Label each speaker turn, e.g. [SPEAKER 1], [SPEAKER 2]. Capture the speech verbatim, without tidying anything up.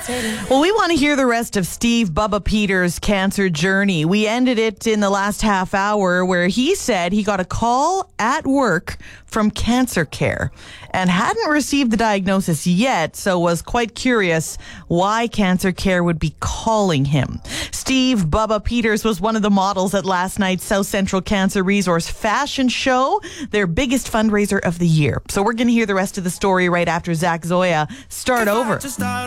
[SPEAKER 1] Well, we want to hear the rest of Steve Bubba Peters' cancer journey. We ended it in the last half hour where he said he got a call at work from Cancer Care and hadn't received the diagnosis yet, so was quite curious why Cancer Care would be calling him. Steve Bubba Peters was one of the models at last night's South Central Cancer Resource Fashion Show, their biggest fundraiser of the year. So we're going to hear the rest of the story right after Zach Zoya. Start over.